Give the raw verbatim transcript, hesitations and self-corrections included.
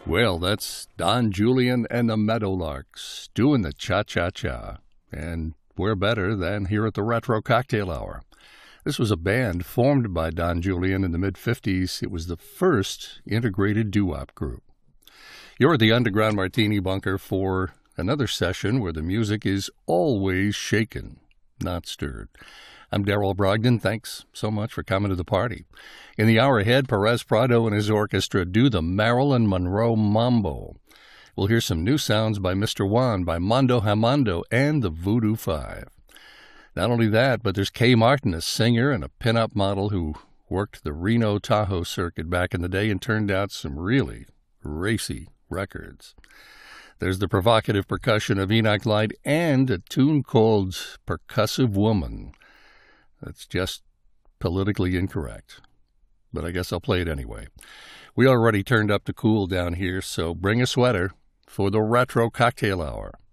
Well, that's Don Julian and the Meadowlarks doing the cha-cha-cha. And where better than here at the Retro Cocktail Hour. This was a band formed by Don Julian in the mid-fifties. It was the first integrated doo-wop group. You're at the Underground Martini Bunker for another session where the music is always shaken, not stirred. I'm Darrell Brogdon. Thanks so much for coming to the party. In the hour ahead, Perez Prado and his orchestra do the Marilyn Monroe Mambo. We'll hear some new sounds by Mister Juan, by Mondo Hamando, and the Voodoo Five. Not only that, but there's Kay Martin, a singer and a pin-up model who worked the Reno Tahoe circuit back in the day and turned out some really racy records. There's the provocative percussion of Enoch Light and a tune called Percussive Woman. That's just politically incorrect, but I guess I'll play it anyway. We already turned up the cool down here, so bring a sweater for the Retro Cocktail Hour.